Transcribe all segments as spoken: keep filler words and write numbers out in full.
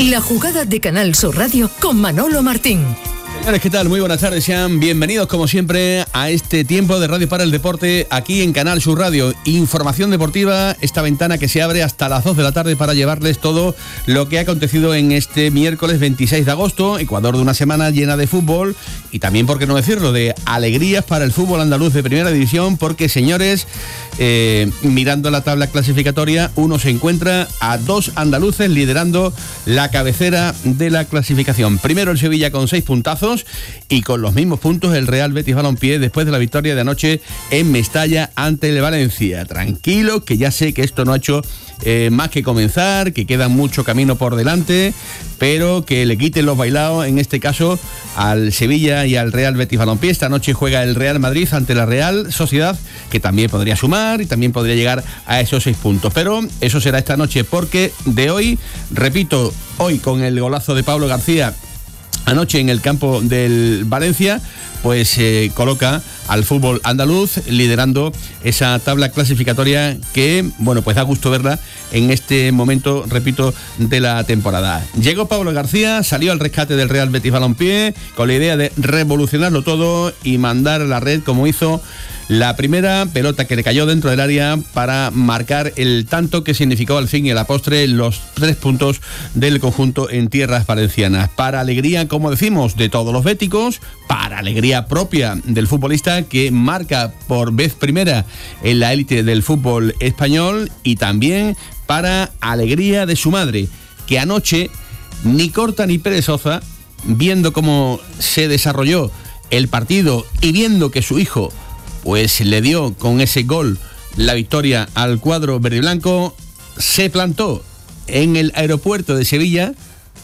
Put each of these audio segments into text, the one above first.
La jugada de Canal Sur Radio con Manolo Martín. Señores, ¿qué tal? Muy buenas tardes, sean bienvenidos como siempre a este tiempo de Radio para el Deporte aquí en Canal Sur Radio. Información deportiva, esta ventana que se abre hasta las dos de la tarde para llevarles todo lo que ha acontecido en este miércoles veintiséis de agosto, Ecuador de una semana llena de fútbol y también, por qué no decirlo, de alegrías para el fútbol andaluz de primera división, porque, señores, eh, mirando la tabla clasificatoria, uno se encuentra a dos andaluces liderando la cabecera de la clasificación. Primero el Sevilla con seis puntazos y con los mismos puntos el Real Betis Balompié después de la victoria de anoche en Mestalla ante el Valencia. Tranquilo, que ya sé que esto no ha hecho eh, más que comenzar, que queda mucho camino por delante, pero que le quiten los bailados, en este caso al Sevilla y al Real Betis Balompié. Esta noche juega el Real Madrid ante la Real Sociedad, que también podría sumar y también podría llegar a esos seis puntos, pero eso será esta noche, porque de hoy, repito, hoy con el golazo de Pablo García anoche en el campo del Valencia, pues eh, coloca al fútbol andaluz liderando esa tabla clasificatoria que, bueno, pues da gusto verla en este momento, repito, de la temporada. Llegó Pablo García, salió al rescate del Real Betis Balompié con la idea de revolucionarlo todo y mandar a la red, como hizo la primera pelota que le cayó dentro del área para marcar el tanto que significó al fin y a la postre los tres puntos del conjunto en tierras valencianas. Para alegría, como decimos, de todos los béticos, para alegría propia del futbolista que marca por vez primera en la élite del fútbol español, y también para alegría de su madre, que anoche, ni corta ni perezosa, viendo cómo se desarrolló el partido y viendo que su hijo pues le dio con ese gol la victoria al cuadro verde y blanco, se plantó en el aeropuerto de Sevilla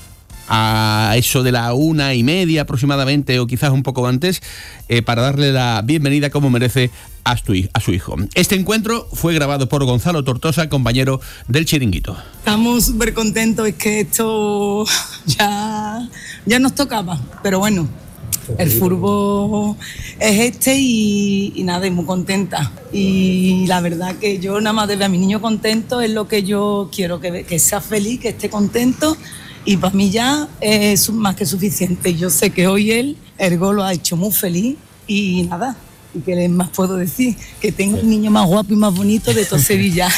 a eso de la una y media aproximadamente, o quizás un poco antes, eh, para darle la bienvenida como merece a su, a su hijo. Este encuentro fue grabado por Gonzalo Tortosa, compañero del Chiringuito. Estamos súper contentos, es que esto ya, ya nos tocaba, pero bueno, el fútbol es este y, y nada, y muy contenta. Y la verdad que yo nada más de ver a mi niño contento es lo que yo quiero, que, que sea feliz, que esté contento, y para mí ya es más que suficiente. Yo sé que hoy él, el gol lo ha hecho muy feliz y nada. ¿Y qué más puedo decir? Que tengo el niño más guapo y más bonito de todo Sevilla.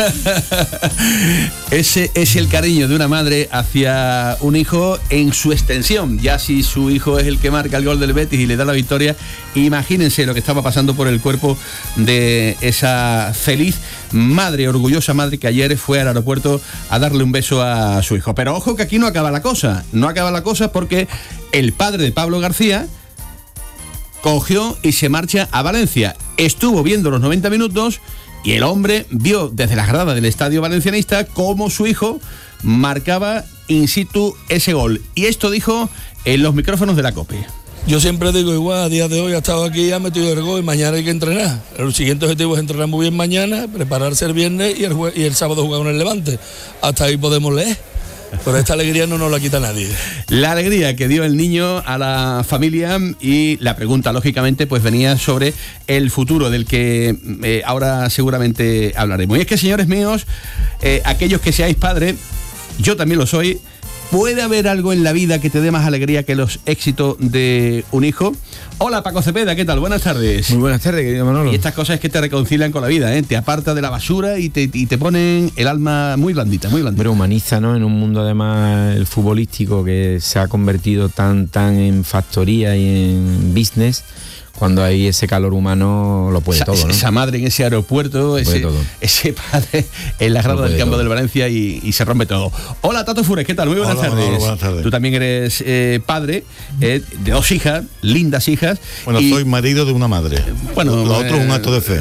Ese es el cariño de una madre hacia un hijo en su extensión. Ya si su hijo es el que marca el gol del Betis y le da la victoria, imagínense lo que estaba pasando por el cuerpo de esa feliz madre, orgullosa madre, que ayer fue al aeropuerto a darle un beso a su hijo. Pero ojo, que aquí no acaba la cosa. No acaba la cosa porque el padre de Pablo García cogió y se marcha a Valencia. Estuvo viendo los noventa minutos y el hombre vio desde las gradas del estadio valencianista cómo su hijo marcaba in situ ese gol. Y esto dijo en los micrófonos de la COPE. Yo siempre digo igual, a día de hoy ha estado aquí, ha metido el gol y mañana hay que entrenar. El siguiente objetivo es entrenar muy bien mañana, prepararse el viernes y el, jue- y el sábado jugar con el Levante. Hasta ahí podemos leer. Pero esta alegría no nos la quita nadie. La alegría que dio el niño a la familia, y la pregunta, lógicamente, pues venía sobre el futuro, del que eh, ahora seguramente hablaremos. Y es que, señores míos, eh, aquellos que seáis padres, yo también lo soy, ¿puede haber algo en la vida que te dé más alegría que los éxitos de un hijo? Hola, Paco Cepeda, ¿qué tal? Buenas tardes. Muy buenas tardes, querido Manolo. Y estas cosas es que te reconcilian con la vida, ¿eh? Te aparta de la basura y te, y te ponen el alma muy blandita, muy blandita. Pero humaniza, ¿no? En un mundo, además, el futbolístico, que se ha convertido tan, tan en factoría y en business. Cuando hay ese calor humano, lo puede esa, todo, ¿no? Esa madre en ese aeropuerto, ese, todo. ese padre en la grada del campo todo. del Valencia y, y se rompe todo. Hola, Tato Fures, ¿qué tal? Muy buenas, Hola, tardes. hola, buenas tardes. Tú también eres eh, padre eh, de dos hijas, lindas hijas. Bueno, y, soy marido de una madre. Bueno, lo, lo otro eh, es un acto de fe.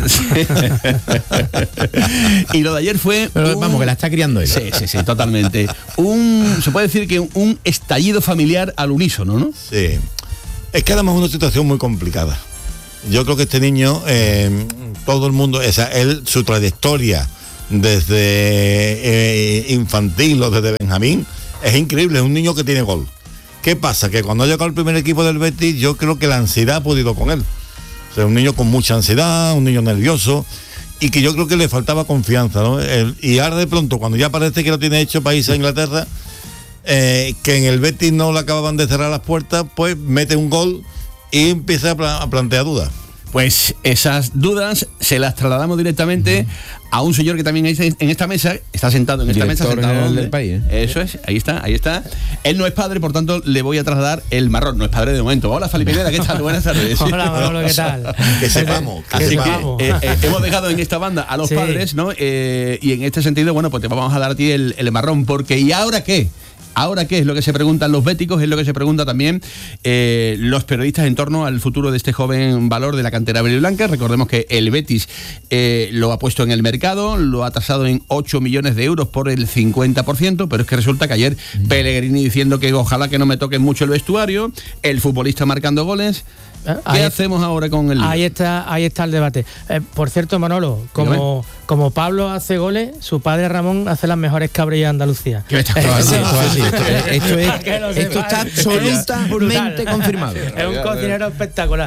Y lo de ayer fue... Pero un, vamos, que la está criando él. Sí, sí, sí, totalmente. Un, se puede decir que un, un estallido familiar al unísono, ¿no? Sí. Es que además es una situación muy complicada. Yo creo que este niño, eh, todo el mundo, o sea, él, su trayectoria desde eh, infantil o desde Benjamín, es increíble, es un niño que tiene gol. ¿Qué pasa? Que cuando ha llegado al primer equipo del Betis, yo creo que la ansiedad ha podido con él. O sea, un niño con mucha ansiedad, un niño nervioso, y que yo creo que le faltaba confianza, ¿no? El, y ahora de pronto, cuando ya parece que lo tiene hecho para irse a Inglaterra, eh, que en el Betis no le acababan de cerrar las puertas, pues mete un gol y empieza a, pla- a plantear dudas. Pues esas dudas se las trasladamos directamente uh-huh. a un señor que también está en esta mesa, está sentado en esta mesa. Director Sentado general donde, del país, ¿eh? Eso es, ahí está, ahí está. Él no es padre, por tanto, le voy a trasladar el marrón, no es padre de momento. Hola, Fali Pineda, ¿qué tal? Buenas tardes. Hola, Manolo, ¿qué tal? Que sepamos, que Así sepamos. que eh, eh, hemos dejado en esta banda a los Sí. padres, ¿no? Eh, y en este sentido, bueno, pues te vamos a dar a ti el, el marrón, porque ¿y ahora qué? ¿Ahora qué es lo que se preguntan los béticos? Es lo que se pregunta también eh, los periodistas en torno al futuro de este joven valor de la cantera verde y blanca. Recordemos que el Betis eh, lo ha puesto en el mercado, lo ha tasado en ocho millones de euros por el cincuenta por ciento, pero es que resulta que ayer mm. Pellegrini diciendo que ojalá que no me toquen mucho el vestuario, el futbolista marcando goles. ¿Qué ahí, hacemos ahora con el lío? Ahí está, ahí está el debate. Eh, por cierto, Manolo, como, como Pablo hace goles, su padre Ramón hace las mejores cabrillas de Andalucía. ¿Qué estás Esto está absolutamente confirmado. Es un cocinero espectacular.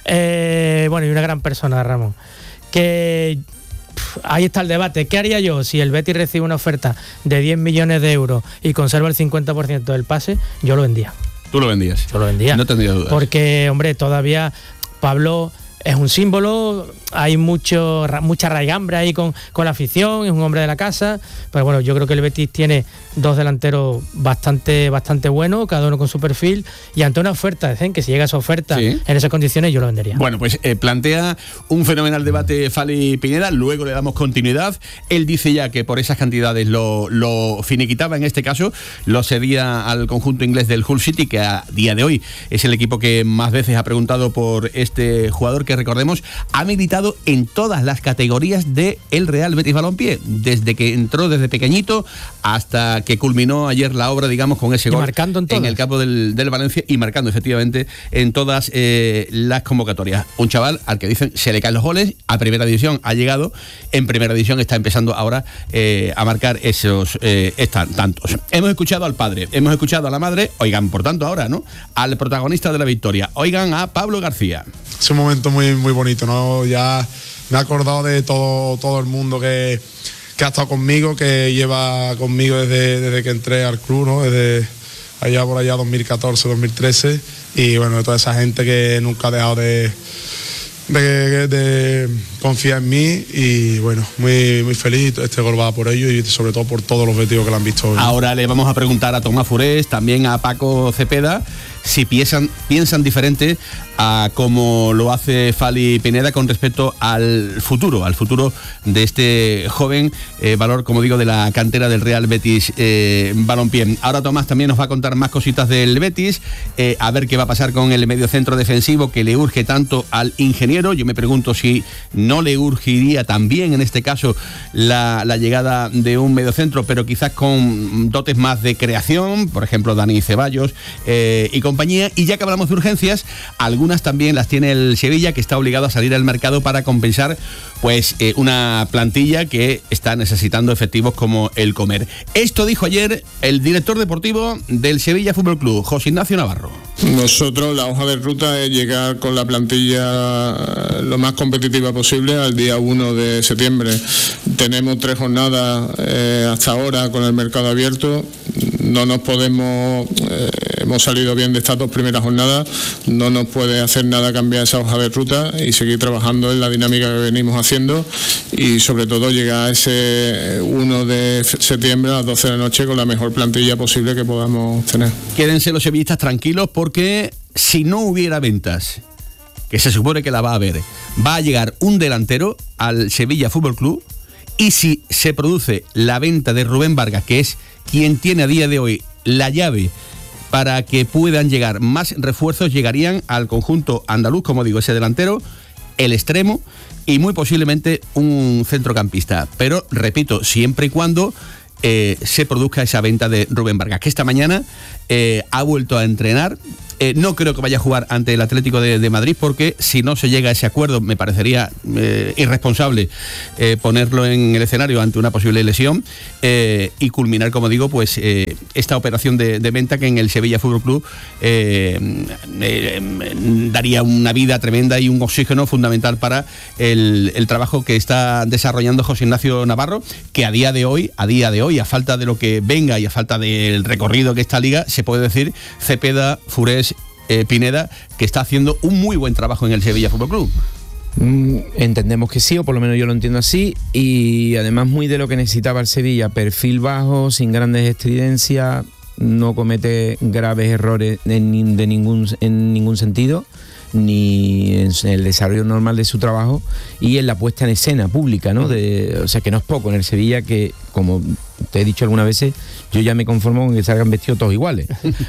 Eh, bueno, y una gran persona, Ramón. Que pff, ahí está el debate. ¿Qué haría yo si el Betis recibe una oferta de diez millones de euros y conserva el cincuenta por ciento del pase? Yo lo vendía. Tú lo vendías. Yo lo vendía. No tendría dudas. Porque, hombre, todavía Pablo es un símbolo, hay mucho mucha raigambre ahí con, con la afición, es un hombre de la casa, pero bueno, yo creo que el Betis tiene dos delanteros bastante bastante buenos, cada uno con su perfil, y ante una oferta, dicen que si llega esa oferta sí. en esas condiciones yo lo vendería. Bueno, pues eh, plantea un fenomenal debate Fali Pineda, luego le damos continuidad. Él dice ya que por esas cantidades lo, lo finiquitaba, en este caso lo cedía al conjunto inglés del Hull City, que a día de hoy es el equipo que más veces ha preguntado por este jugador, que recordemos ha militado en todas las categorías de el Real Betis Balompié, desde que entró desde pequeñito hasta que culminó ayer la obra, digamos, con ese y gol marcando en, en el campo del, del Valencia, y marcando efectivamente en todas eh, las convocatorias. Un chaval al que dicen se le caen los goles, a primera división ha llegado, en primera división está empezando ahora eh, a marcar esos eh, estos tantos. Hemos escuchado al padre, hemos escuchado a la madre, oigan, por tanto ahora, ¿no?, al protagonista de la victoria, oigan a Pablo García. Es un momento muy, muy bonito, ¿no? Ya me he acordado de todo, todo el mundo que, que ha estado conmigo, que lleva conmigo desde, desde que entré al club, ¿no? Desde allá por allá dos mil catorce, dos mil trece, y bueno, de toda esa gente que nunca ha dejado de, de, de confiar en mí, y bueno, muy, muy feliz. Este gol va por ello y sobre todo por todos los beticos que lo han visto hoy. Ahora le vamos a preguntar a Tomás Furés, también a Paco Cepeda, si piensan, piensan diferente a como lo hace Fali Pineda con respecto al futuro, al futuro de este joven eh, valor, como digo, de la cantera del Real Betis eh, Balompié. Ahora Tomás también nos va a contar más cositas del Betis, eh, a ver qué va a pasar con el mediocentro defensivo que le urge tanto al ingeniero. Yo me pregunto si no le urgiría también en este caso la, la llegada de un mediocentro, pero quizás con dotes más de creación, por ejemplo Dani Ceballos eh, y compañía. Y ya que hablamos de urgencias, algunas también las tiene el Sevilla, que está obligado a salir al mercado para compensar pues eh, una plantilla que está necesitando efectivos como el comer. Esto dijo ayer el director deportivo del Sevilla Fútbol Club, José Ignacio Navarro. Nosotros la hoja de ruta es llegar con la plantilla lo más competitiva posible al día uno de septiembre. Tenemos tres jornadas eh, hasta ahora con el mercado abierto. No nos podemos, eh, hemos salido bien de estas dos primeras jornadas, no nos puede hacer nada cambiar esa hoja de ruta y seguir trabajando en la dinámica que venimos haciendo, y sobre todo llegar a ese uno de septiembre a las doce de la noche con la mejor plantilla posible que podamos tener. Quédense los sevillistas tranquilos, porque si no hubiera ventas, que se supone que la va a haber, va a llegar un delantero al Sevilla Fútbol Club, y si se produce la venta de Rubén Vargas, que es quien tiene a día de hoy la llave para que puedan llegar más refuerzos, llegarían al conjunto andaluz, como digo, ese delantero, el extremo y muy posiblemente un centrocampista. Pero, repito, siempre y cuando eh, se produzca esa venta de Rubén Vargas, que esta mañana eh, ha vuelto a entrenar Eh, no creo que vaya a jugar ante el Atlético de, de Madrid, porque si no se llega a ese acuerdo me parecería eh, irresponsable eh, ponerlo en el escenario ante una posible lesión eh, y culminar, como digo, pues eh, esta operación de, de venta que en el Sevilla Fútbol Club eh, eh, daría una vida tremenda y un oxígeno fundamental para el, el trabajo que está desarrollando José Ignacio Navarro, que a día de hoy, a día de hoy, a falta de lo que venga y a falta del recorrido que esta liga, se puede decir Cepeda, Furés, eh, Pineda, que está haciendo un muy buen trabajo en el Sevilla Fútbol Club. Mm, entendemos que sí, o por lo menos yo lo entiendo así, y además muy de lo que necesitaba el Sevilla: perfil bajo, sin grandes estridencias, no comete graves errores en, de ningún, en ningún sentido, ni en el desarrollo normal de su trabajo y en la puesta en escena pública, ¿no? De, o sea, que no es poco en el Sevilla, que, como te he dicho algunas veces, yo ya me conformo con que salgan vestidos todos iguales.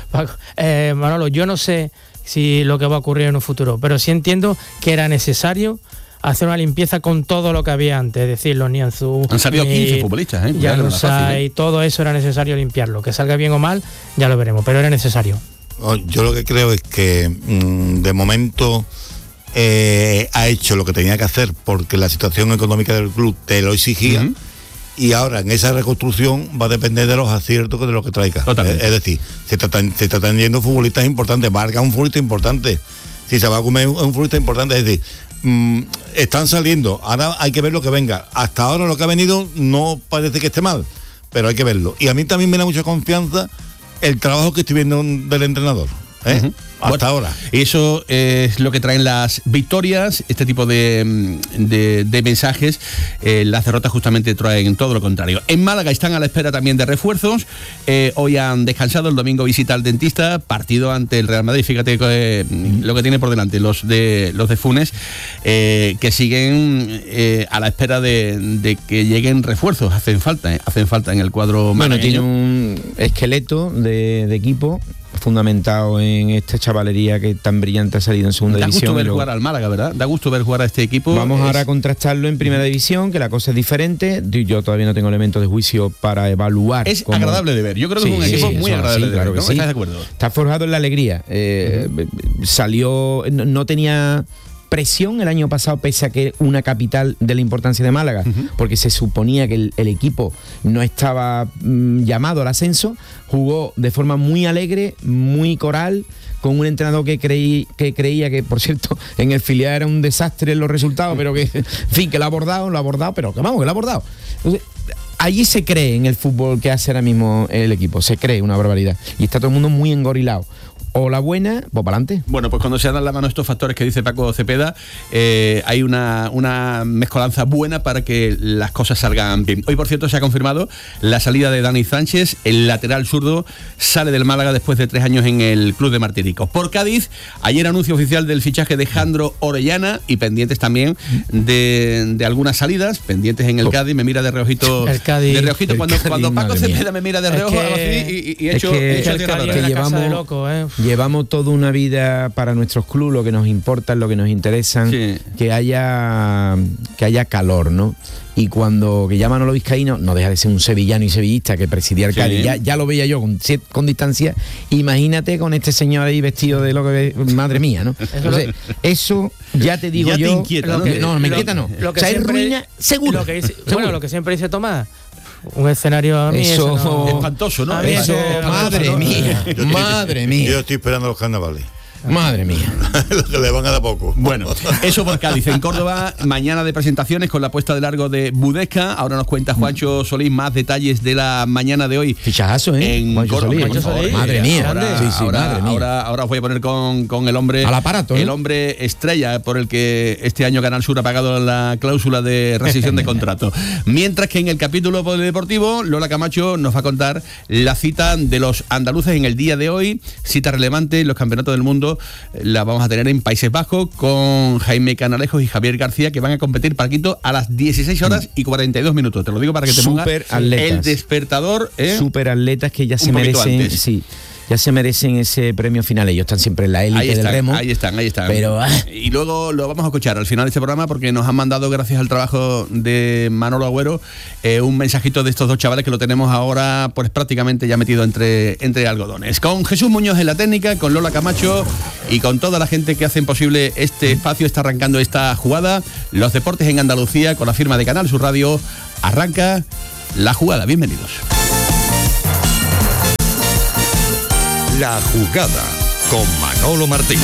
eh, Manolo, yo no sé si lo que va a ocurrir en un futuro, pero sí entiendo que era necesario hacer una limpieza con todo lo que había antes, es decir, los Nianzú, han salido quince futbolistas, ¿eh? Ya no sé, y todo eso era necesario limpiarlo, que salga bien o mal, ya lo veremos, pero era necesario. Yo lo que creo es que mmm, de momento eh, ha hecho lo que tenía que hacer porque la situación económica del club te lo exigía. Uh-huh. Y ahora en esa reconstrucción va a depender de los aciertos de lo que traiga. Es, es decir, se están, se están yendo futbolistas importantes. Marca un futbolista importante. Si se va a comer un, un futbolista importante, es decir, mmm, están saliendo. Ahora hay que ver lo que venga. Hasta ahora lo que ha venido no parece que esté mal, pero hay que verlo. Y a mí también me da mucha confianza el trabajo que estoy viendo del entrenador, ¿eh? Uh-huh. Hasta bueno, ahora. Eso es lo que traen las victorias, este tipo de, de, de mensajes. Eh, las derrotas justamente traen todo lo contrario. En Málaga están a la espera también de refuerzos. Eh, hoy han descansado, el domingo visita al dentista, partido ante el Real Madrid. Fíjate eh, lo que tiene por delante los de los de Funes, eh, que siguen eh, a la espera de, de que lleguen refuerzos. Hacen falta, eh, hacen falta en el cuadro malagueño. Bueno, tiene un esqueleto de, de equipo fundamentado en esta chavalería que tan brillante ha salido en segunda división. Da gusto ver jugar al Málaga, ¿verdad? Da gusto ver jugar a este equipo. Vamos es... ahora a contrastarlo en primera división, que la cosa es diferente. Yo todavía no tengo elementos de juicio para evaluar. Es cómo... agradable de ver. Yo creo que sí, es un equipo sí, muy agradable sí, de claro ver, ¿no? Sí. ¿Estás de acuerdo? Está forjado en la alegría. Eh, uh-huh. Salió, no, no tenía presión el año pasado, pese a que una capital de la importancia de Málaga, uh-huh. porque se suponía que el, el equipo no estaba mmm, llamado al ascenso. Jugó de forma muy alegre, muy coral, con un entrenador que creí que creía que, por cierto, en el filial era un desastre en los resultados, pero que, en fin, que lo ha abordado, lo ha abordado, pero que vamos, que lo ha abordado. Entonces, allí se cree en el fútbol que hace ahora mismo el equipo, se cree una barbaridad. Y está todo el mundo muy engorilado. O la buena, pues para adelante. Bueno, pues cuando se dan la mano estos factores que dice Paco Cepeda, eh, hay una, una mezcolanza buena para que las cosas salgan bien. Hoy, por cierto, se ha confirmado la salida de Dani Sánchez, el lateral zurdo, sale del Málaga después de tres años en el club de Martirico. Por Cádiz, ayer anuncio oficial del fichaje de Jandro Orellana y pendientes también de, de algunas salidas, pendientes en el Cádiz, me mira de reojito. El Cádiz. De reojito, el cuando, Cádiz, cuando Paco Cepeda mía. me mira de reojo es que, así y, y, y he es hecho, que, he hecho es que, que, que que llevamos, de loco, ¿eh? Llevamos toda una vida para nuestros clubes, lo que nos importa, lo que nos interesan, sí. que haya que haya calor, ¿no? Y cuando que ya Manolo Vizcaíno no deja de ser un sevillano y sevillista que presidía el Cádiz, sí. ya, ya lo veía yo con, con distancia. Imagínate con este señor ahí vestido de lo que madre mía, ¿no? Entonces, eso ya te digo ya yo. Te inquieta, ¿no? Que, no, me inquieta no. Lo que o sea, siempre, es ruina seguro. Lo que dice, seguro. Bueno, lo que siempre dice Tomás. Un escenario a mí eso, eso no... espantoso, ¿no? Eso, eso madre no, mía, yo madre estoy, mía. Yo estoy esperando los carnavales. Madre mía. Lo que le van a dar poco. Bueno, eso por Cádiz. En Córdoba, mañana de presentaciones con la puesta de largo de Budesca. Ahora nos cuenta Juancho Solís más detalles de la mañana de hoy. Fichajazo, ¿eh? En Juancho Córdoba. Solís. Juancho Solís. Madre mía. Ahora, sí, sí, ahora, madre mía. Ahora, ahora os voy a poner con, con el hombre... Al aparato, ¿no? El hombre estrella por el que este año Canal Sur ha pagado la cláusula de rescisión de contrato. Mientras que en el capítulo polideportivo, Lola Camacho nos va a contar la cita de los andaluces en el día de hoy. Cita relevante en los campeonatos del mundo. La vamos a tener en Países Bajos con Jaime Canalejos y Javier García, que van a competir, Paquito, a las dieciséis horas y cuarenta y dos minutos. Te lo digo para que te ponga Super atletas. El despertador. ¿eh? Super atletas que ya Un se merecen. antes. Sí. ya se merecen ese premio final. Ellos están siempre en la élite del están, remo. Ahí están, ahí están. Pero, ah. Y luego lo vamos a escuchar al final de este programa porque nos han mandado, gracias al trabajo de Manolo Agüero, eh, un mensajito de estos dos chavales que lo tenemos ahora pues prácticamente ya metido entre, entre algodones. Con Jesús Muñoz en la técnica, con Lola Camacho y con toda la gente que hacen posible este espacio, está arrancando esta jugada. Los deportes en Andalucía, con la firma de Canal Sur Radio, arranca La Jugada. Bienvenidos. La Jugada con Manolo Martín.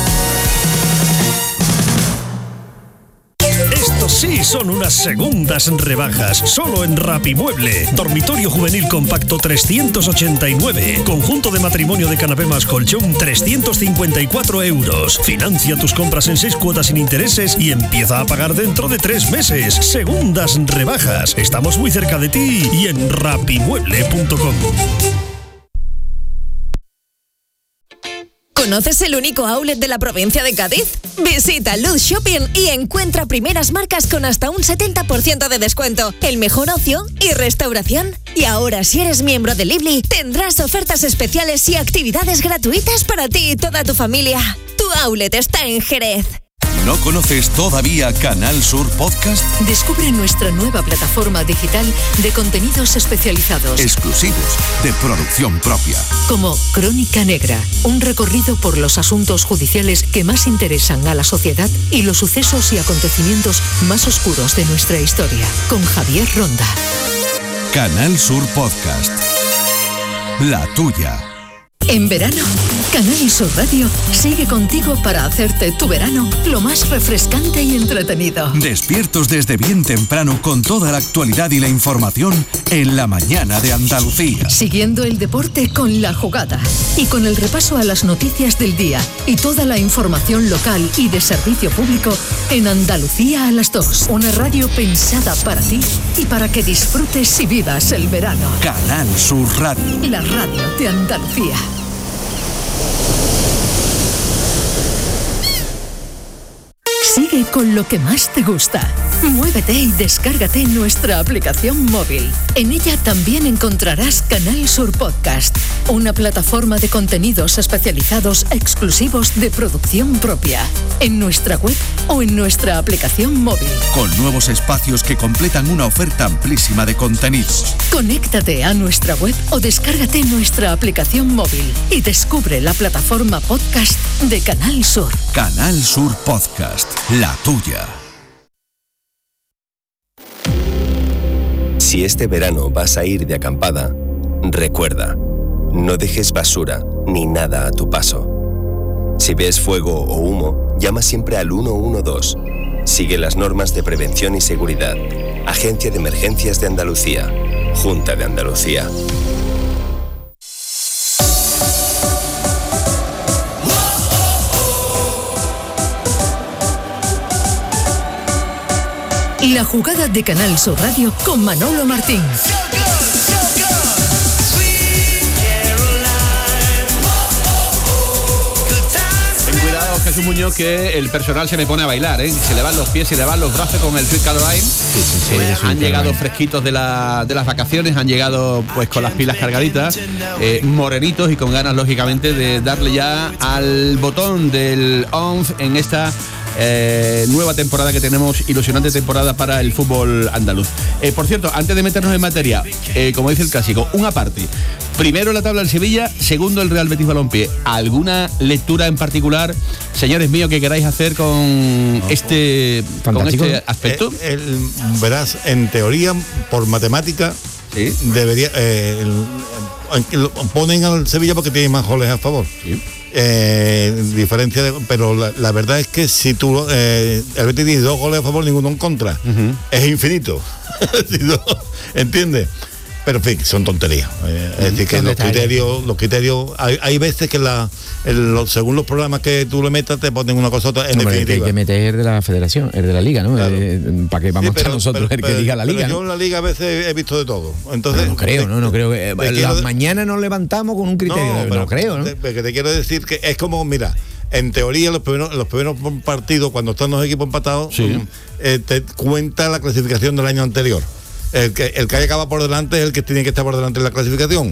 Estos sí son unas segundas rebajas, solo en Rapimueble. Dormitorio juvenil compacto trescientos ochenta y nueve. Conjunto de matrimonio de canapé más colchón trescientos cincuenta y cuatro euros. Financia tus compras en seis cuotas sin intereses y empieza a pagar dentro de tres meses. Segundas rebajas. Estamos muy cerca de ti y en rapimueble punto com. ¿Conoces el único outlet de la provincia de Cádiz? Visita Luz Shopping y encuentra primeras marcas con hasta un setenta por ciento de descuento, el mejor ocio y restauración. Y ahora, si eres miembro de Lively, tendrás ofertas especiales y actividades gratuitas para ti y toda tu familia. Tu outlet está en Jerez. ¿No conoces todavía Canal Sur Podcast? Descubre nuestra nueva plataforma digital de contenidos especializados. Exclusivos, de producción propia. Como Crónica Negra, un recorrido por los asuntos judiciales que más interesan a la sociedad y los sucesos y acontecimientos más oscuros de nuestra historia. Con Javier Ronda. Canal Sur Podcast. La tuya. En verano, Canal Sur Radio sigue contigo para hacerte tu verano lo más refrescante y entretenido. Despiertos desde bien temprano con toda la actualidad y la información en la mañana de Andalucía. Siguiendo el deporte con La Jugada y con el repaso a las noticias del día y toda la información local y de servicio público en Andalucía a las dos. Una radio pensada para ti y para que disfrutes y vivas el verano. Canal Sur Radio. La radio de Andalucía. Sigue con lo que más te gusta. Muévete y descárgate nuestra aplicación móvil. En ella también encontrarás Canal Sur Podcast, una plataforma de contenidos especializados exclusivos de producción propia, en nuestra web o en nuestra aplicación móvil. Con nuevos espacios que completan una oferta amplísima de contenidos. Conéctate a nuestra web o descárgate nuestra aplicación móvil y descubre la plataforma podcast de Canal Sur. Canal Sur Podcast, la tuya. Si este verano vas a ir de acampada, recuerda, no dejes basura ni nada a tu paso. Si ves fuego o humo, llama siempre al uno uno dos. Sigue las normas de prevención y seguridad. Agencia de Emergencias de Andalucía. Junta de Andalucía. La Jugada de Canal Sur Radio con Manolo Martín. Ten cuidado, Jesús Muñoz, que el personal se me pone a bailar, ¿eh? Se le van los pies, se le van los brazos con el Sweet Caroline. Sí, sí, sí, eh, han llegado fresquitos de, la, de las vacaciones, han llegado pues con las pilas cargaditas, eh, morenitos y con ganas, lógicamente, de darle ya al botón del on en esta Eh, nueva temporada que tenemos, ilusionante temporada para el fútbol andaluz. Eh, por cierto, antes de meternos en materia, eh, como dice el clásico, un aparte. Primero la tabla del Sevilla, segundo el Real Betis Balompié. ¿Alguna lectura en particular, señores míos, que queráis hacer con este, con este aspecto? Eh, el, verás, en teoría, por matemática, ¿sí? debería eh, el, el, ponen al Sevilla porque tiene más goles a favor. Sí. Eh, diferencia de, pero la, la verdad es que si tú eh, el Betis tiene dos goles a favor, ninguno en contra, uh-huh. es infinito. ¿Entiendes? Pero en fin, son tonterías. Eh, uh-huh. Es decir, que los criterios, los criterios, hay, hay veces que la, el, los, según los programas que tú le metas, te ponen una cosa u otra en Hombre, definitiva. El que hay que meter es de la federación, es de la liga, ¿no? Claro. Eh, para que vamos sí, pero, a nosotros pero, el que pero, diga la liga. Pero ¿no? yo en la liga a veces he visto de todo. Entonces, no, no creo, no, no creo que. Las quiero, mañana nos levantamos con un criterio. No, pero, no creo, ¿no? Te, que te quiero decir que es como, mira, en teoría los primeros, los primeros partidos, cuando están los equipos empatados, sí. eh, te cuenta la clasificación del año anterior. El que, el que haya acabado por delante es el que tiene que estar por delante en la clasificación.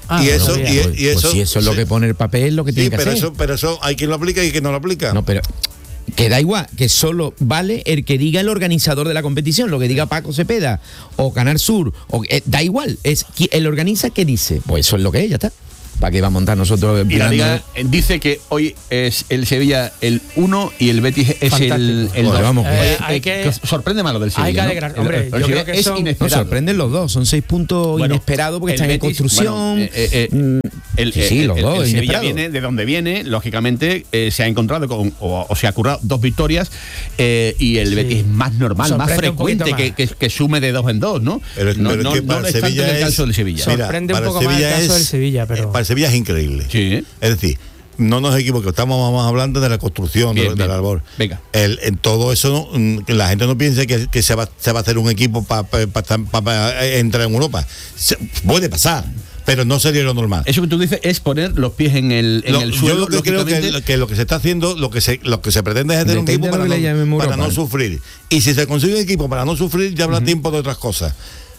Ah, y eso, bueno, y, pues, y eso, pues si eso es lo sí. que pone el papel, lo que Sí, tiene que pero hacer. eso, pero eso hay quien lo aplica y quien no lo aplica. No, pero que da igual, que solo vale el que diga el organizador de la competición, lo que diga Paco Cepeda o Canal Sur, o, eh, da igual, es el organiza que dice, pues eso es lo que es, ya está. ¿Para qué va a montar nosotros? Y la Liga dice que hoy es el Sevilla el uno y el Betis es Fantástico. el, el Bueno, dos. vamos, Oye, eh, hay eh, que- sorprende más lo del Sevilla. hay que ¿no? alegrar. El- Hombre, el yo Sevilla creo que es son- No, inesperado. sorprenden los dos, son seis puntos Bueno, inesperados porque el están en Betis, construcción. bueno, eh, eh, Mm, El, sí, sí, el- los el- dos, el Sevilla inesperado. viene de donde viene, lógicamente eh, se ha encontrado con, o, o se ha currado dos victorias eh, y el Sí. Betis es más normal, más Sorprende un poquito frecuente que, más. que, que sume de dos en dos, ¿no? Pero, no pero no, es que no para lo el es tanto Sevilla en el es- caso del Sevilla. Mira, Sorprende un para el poco más el Sevilla caso del es- Sevilla, pero- eh, para el Sevilla es increíble. Sí. Es decir, no nos equivoquemos, estamos vamos hablando de la construcción, Bien, de, bien. del árbol. Venga. El, en todo eso, mm, que la gente no piense que, que se, va, se va a hacer un equipo para pa, pa, pa- pa- entrar en Europa. Se- puede pasar, pero no sería lo normal. Eso que tú dices es poner los pies en el, en Lo- el yo suelo. lo que creo que, lógicamente. lo- que lo que se está haciendo, lo que se, lo que se pretende es hacer un Depende equipo de lo para, que le no, llamen para Europa. no sufrir. Y si se consigue un equipo para no sufrir, ya habrá tiempo de otras cosas.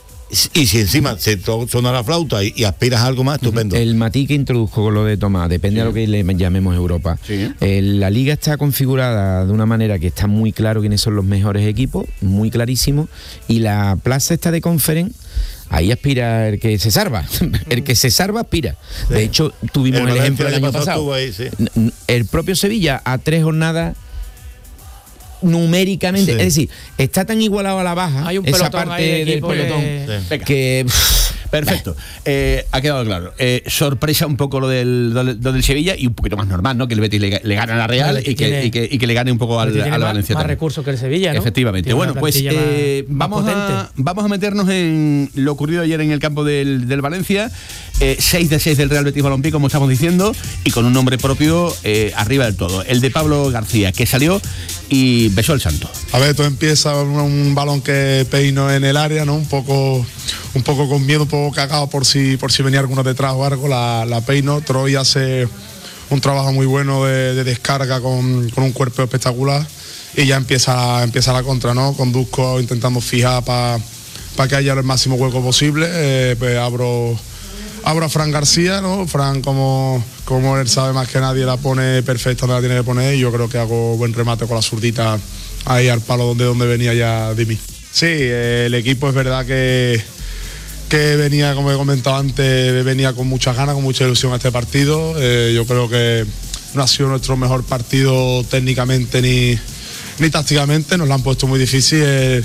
Y si encima se to- suena la flauta y, y aspiras a algo más, estupendo. El matiz que introdujo con lo de Tomás, depende de lo que le llamemos Europa. Sí. Eh, la liga está configurada de una manera que está muy claro quiénes son los mejores equipos, muy clarísimo, y la plaza está de Conference, ahí aspira el que se salva. El que se salva aspira. Sí. De hecho, tuvimos El el, Valencia ejemplo del el año año pasado pasado. estuvo ahí, sí. N- n- El propio Sevilla a tres jornadas numéricamente, Sí. es decir, está tan igualado a la baja Hay un esa pelotón parte ahí de del equipo que- pelotón Sí. Venga. que pff, Perfecto. Eh, ha quedado claro. Eh, sorpresa un poco lo del, lo del, lo del Sevilla y un poquito más normal, ¿no? Que el Betis le, le gane a la Real El Betis y que, tiene- y, que, y que le gane un poco al, Tiene a la más, Valencia. más también. recursos que el Sevilla, ¿no? Efectivamente. Tiene Bueno, una pues plantilla eh, más- más vamos, a, potente. vamos a meternos en lo ocurrido ayer en el campo del, del Valencia. Eh, seis de seis del Real Betis Balompié, como estamos diciendo, y con un nombre propio eh, arriba del todo. El de Pablo García, que salió y besó el santo. A ver, todo empieza un, un balón que peino en el área, ¿no? Un poco, un poco con miedo, un poco cagado por si, por si venía alguno detrás o algo, la, la peino. Troy hace un trabajo muy bueno de, de descarga con, con un cuerpo espectacular y ya empieza, empieza la contra, ¿no? Conduzco intentando fijar para que haya el máximo hueco posible. Eh, pues abro, abro a Fran García, ¿no? Fran, como, como él sabe más que nadie, la pone perfecta donde la tiene que poner y yo creo que hago buen remate con la zurdita ahí al palo donde, donde venía ya Dimi. Sí, eh, el equipo es verdad que, que venía, como he comentado antes, venía con muchas ganas, con mucha ilusión a este partido. Eh, yo creo que no ha sido nuestro mejor partido técnicamente ni, ni tácticamente, nos lo han puesto muy difícil. Eh,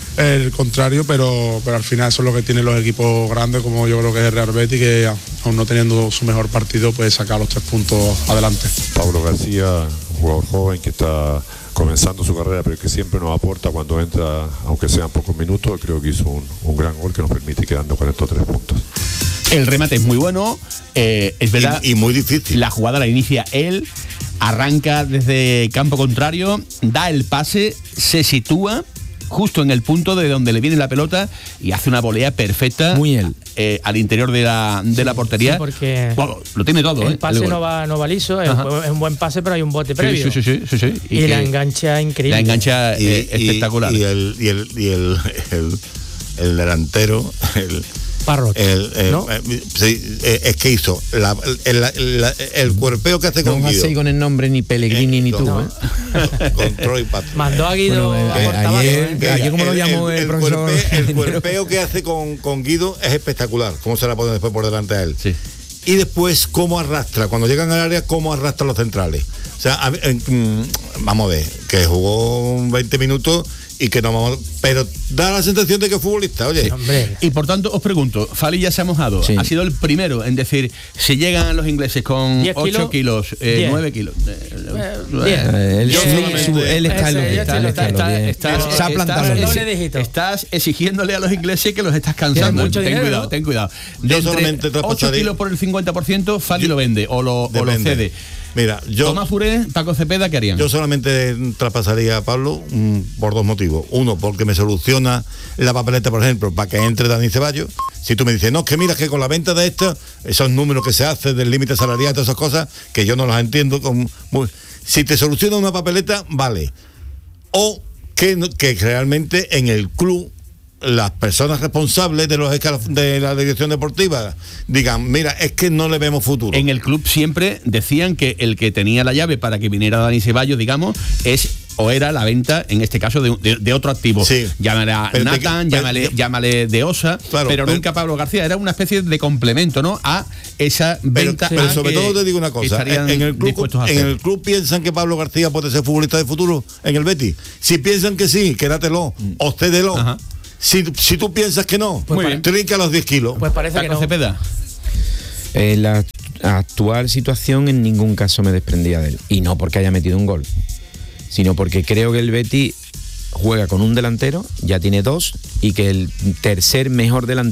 el contrario, pero, pero al final eso es lo que tienen los equipos grandes, como yo creo que es el Real Betis, que aún no teniendo su mejor partido, puede sacar los tres puntos adelante. Pablo García, un jugador joven que está comenzando su carrera, pero que siempre nos aporta cuando entra, aunque sean pocos minutos. Creo que hizo un, un gran gol que nos permite quedando con estos tres puntos. El remate es muy bueno, eh, es verdad. Y, y muy difícil. La jugada la inicia él, arranca desde campo contrario, da el pase, se sitúa justo en el punto de donde le viene la pelota y hace una volea perfecta. Muy él. Eh, al interior de la, de la portería. Sí, porque bueno, lo tiene todo. el ¿eh? pase El no gol. va, no va liso, es, Ajá. es un buen pase, pero hay un bote Sí, previo. sí, sí, sí, sí, sí. Y, que la engancha increíble. La engancha Y- eh, y- espectacular. Y, el, y, el, y el, el, el delantero, el, Parrot, el, el- ¿no? eh, sí, eh, es que hizo la, el, el, la- el cuerpeo que hace no con vas a Guido. ir con el nombre ni Pellegrini Eh, ni tú. no. ¿eh? Con Troy Patrick. Mandó a Guido Bueno, a eh, Portabaco, ayer- ¿eh? Mira, ayer como lo llamó el profesor cuerpe- el Dinero. cuerpeo que hace con, con Guido es espectacular. Cómo se la pone después por delante a él. Sí. Y después cómo arrastra, cuando llegan al área, cómo arrastra los centrales. O sea, a ver, eh, mm, vamos a ver, que jugó veinte minutos y que no vamos, pero da la sensación de que es futbolista, oye. Hombre, Y por tanto, os pregunto, Fali ya se ha mojado. Sí. Ha sido el primero en decir, si llegan los ingleses con diez ocho kilos, eh, diez. nueve kilos. eh, Eh, eh, diez. Eh, él, Yo él- solamente- su- él está en lo Ese, que ya está, te él lo está en lo Estás- que- estás- se ha estás- plantado. el estás- doble dígito. Estás exigiéndole a los ingleses que los estás cansando. Tienen mucho ten dinero, cuidado, ¿no? ten cuidado. Yo De entre solamente ocho traspasaría- kilos por el cincuenta por ciento, Fali Yo- lo vende o lo, o lo Depende. cede. Mira, yo, Tomás Furé, Paco Cepeda, ¿qué harían? yo solamente traspasaría a Pablo mm, por dos motivos. Uno, porque me soluciona la papeleta, por ejemplo, para que entre Dani Ceballos. Si tú me dices, no, que mira, que con la venta de esto, esos números que se hacen del límite salarial, todas esas cosas, que yo no las entiendo. Con, muy, si te soluciona una papeleta, vale. O que, no- que realmente en el club las personas responsables de los escalaf- de la dirección deportiva digan, mira, es que no le vemos futuro. En el club siempre decían que el que tenía la llave para que viniera Dani Ceballos, digamos, es o era la venta, en este caso, de, de, de otro activo. Sí. Llámale a Pero Nathan, te- llámale, pero- llámale de Osa, Claro, pero pero- nunca Pablo García. Era una especie de complemento, ¿no? A esa Pero, venta. pero a sobre que- todo te digo una que cosa, estarían en el club dispuestos a en hacer. el club piensan que Pablo García puede ser futbolista de futuro en el Betis. Si piensan que sí, quédatelo, o cédelo. Ajá. Si, si tú piensas que no, Muy bien. trinca los diez kilos. Pues parece que Paco no. Cepeda. Eh, la actual situación en ningún caso me desprendía de él. Y no porque haya metido un gol, sino porque creo que el Betis juega con un delantero, ya tiene dos, y que el tercer mejor delantero